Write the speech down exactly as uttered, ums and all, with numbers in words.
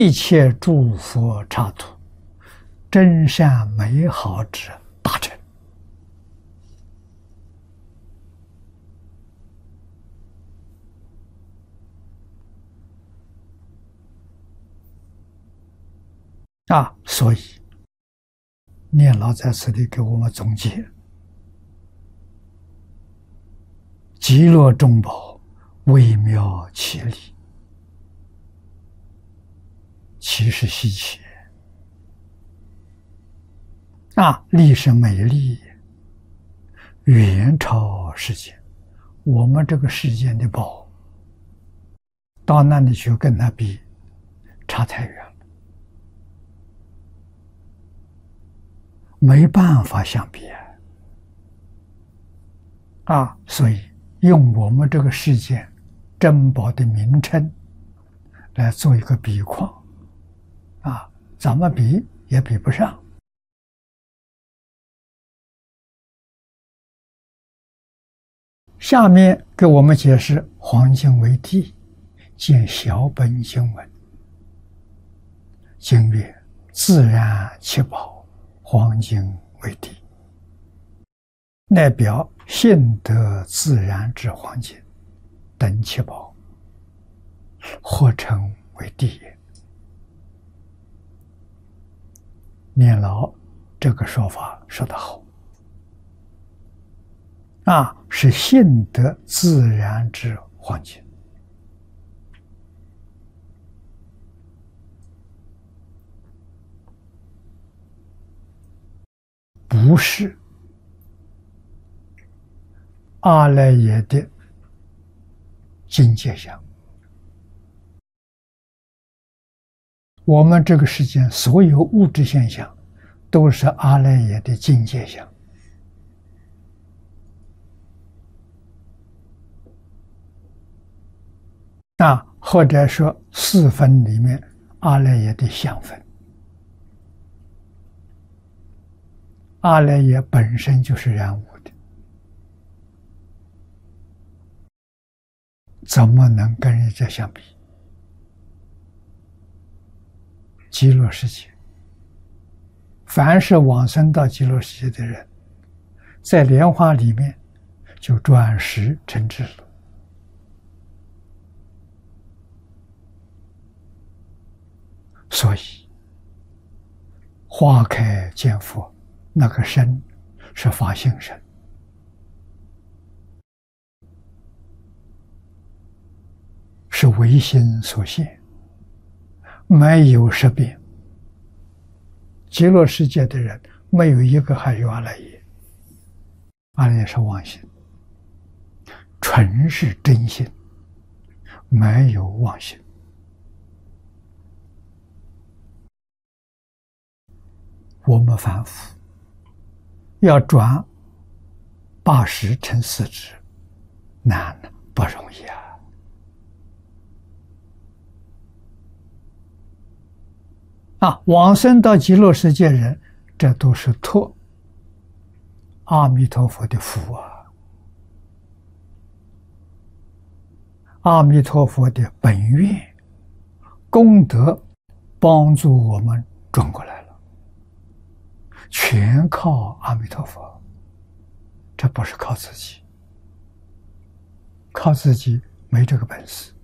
一切诸佛刹土，真善美好之大成。啊，所以念老在此里给我们总结：极乐中宝，微妙其理，其实稀奇啊！力是美丽，远超世间。我们这个世间的宝，到那里去跟它比，差太远了，没办法相比啊！啊，所以用我们这个世间珍宝的名称来做一个比况。啊，怎么比也比不上。下面给我们解释黄经为地，见小本经文。经曰：自然七宝，黄经为地，乃表性德自然之黄金等七宝，或称为地也。念老这个说法说得好啊，是性德自然之黄金。不是阿赖耶的境界相。我们这个世间所有物质现象，都是阿赖耶的境界相。啊，或者说四分里面阿赖耶的相分。阿赖耶本身就是染污的，怎么能跟人家相比？极乐世界，凡是往生到极乐世界的人，在莲花里面就转识成智了。所以花开见佛，那个身是法性身，是唯心所现，没有识别。极乐世界的人没有一个还有阿赖耶，阿赖耶是妄心，纯是真心，没有妄心。我们凡夫要转八十成四智，难了，不容易啊！啊，往生到极乐世界人，这都是托阿弥陀佛的福啊！阿弥陀佛的本愿功德，帮助我们转过来了，全靠阿弥陀佛，这不是靠自己，靠自己没这个本事。